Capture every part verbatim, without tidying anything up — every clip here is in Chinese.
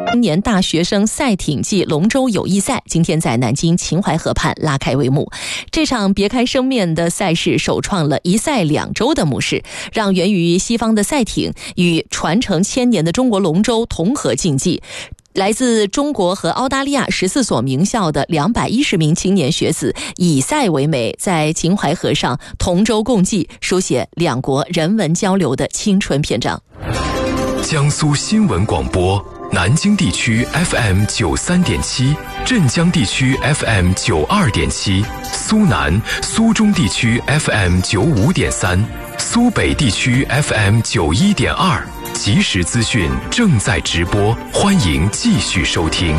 今年大学生赛艇暨龙舟友谊赛今天在南京秦淮河畔拉开帷幕。这场别开生面的赛事首创了一赛两舟的模式，让源于西方的赛艇与传承千年的中国龙舟同河竞技。来自中国和澳大利亚十四所名校的两百一十名青年学子以赛为美，在秦淮河上同舟共济，书写两国人文交流的青春篇章。 江苏新闻广播，南京地区 F M 九三点七，镇江地区 F M 九二点七，苏南、苏中地区 F M 九五点三，苏北地区 F M 九一点二。即时资讯正在直播，欢迎继续收听。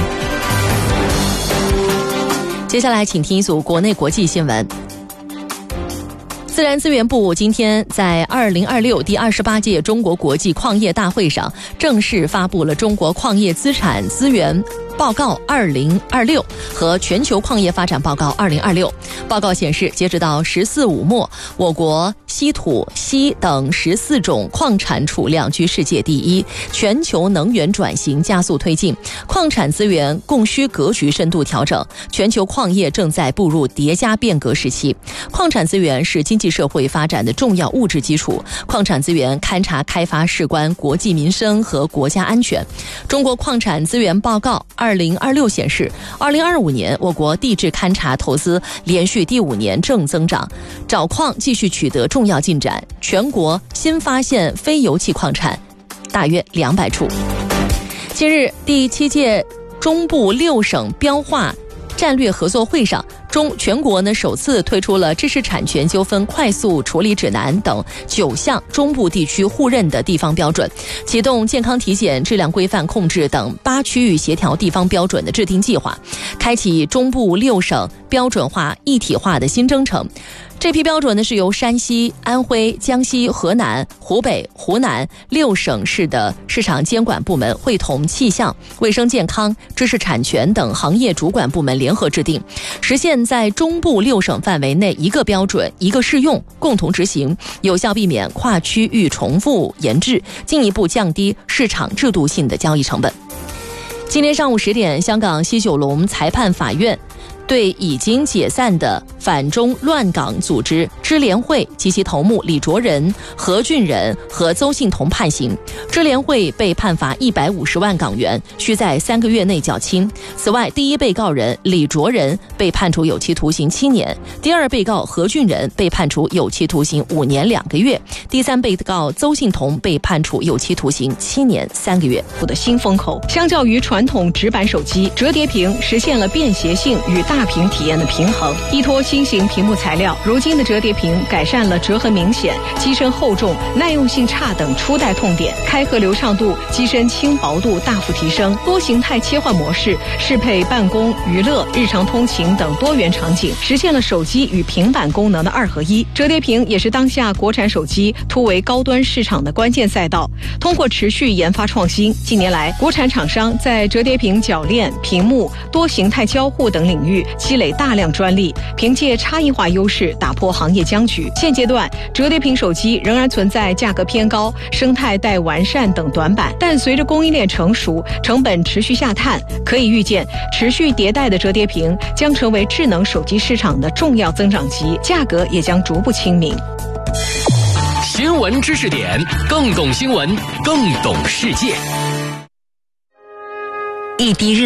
接下来，请听一组国内国际新闻。自然资源部今天在二零二六第二十八届中国国际矿业大会上正式发布了中国矿业资产资源报告二零二六和全球矿业发展报告二零二六。报告显示，截止到十四五末，我国稀土、锡等十四种矿产储量居世界第一，全球能源转型加速推进，矿产资源供需格局深度调整，全球矿业正在步入叠加变革时期。矿产资源是经济社会发展的重要物质基础，矿产资源勘察开发事关国计民生和国家安全。中国矿产资源报告二零二六显示，二零二五年我国地质勘察投资连续第五年正增长，找矿继续取得重要进展，全国新发现非油气矿产大约两百处。近日，第七届中部六省标化战略合作会上，中全国呢首次推出了知识产权纠纷快速处理指南等九项中部地区互认的地方标准，启动健康体检、质量规范控制等八区域协调地方标准的制定计划，开启中部六省标准化一体化的新征程。这批标准呢是由山西、安徽、江西、河南、湖北、湖南六省市的市场监管部门会同气象、卫生健康、知识产权等行业主管部门联合制定，实现在中部六省范围内一个标准、一个适用，共同执行，有效避免跨区域重复研制，进一步降低市场制度性的交易成本。今天上午十点，香港西九龙裁判法院对已经解散的反中乱港组织支联会及其头目李卓人、何俊仁和邹幸同判刑。支联会被判罚一百五十万港元，需在三个月内缴清。此外，第一被告人李卓人被判处有期徒刑七年，第二被告何俊仁被判处有期徒刑五年两个月，第三被告邹幸同被判处有期徒刑七年三个月。 的新风口，相较于传统直板手机，折叠屏实现了便携性与大屏体验的平衡。依托新型屏幕材料，如今的折叠屏改善了折痕明显、机身厚重、耐用性差等初代痛点，开合流畅度、机身轻薄度大幅提升，多形态切换模式适配办公、娱乐、日常通勤等多元场景，实现了手机与平板功能的二合一。折叠屏也是当下国产手机突围高端市场的关键赛道。通过持续研发创新，近年来国产厂商在折叠屏铰链、屏幕、多形态交互等领域积累大量专利，凭借差异化优势打破行业僵局。现阶段，折叠屏手机仍然存在价格偏高、生态待完善等短板，但随着供应链成熟，成本持续下探，可以预见，持续迭代的折叠屏将成为智能手机市场的重要增长极，价格也将逐步亲民。 新闻知识点，更懂新闻，更懂世界。 一滴热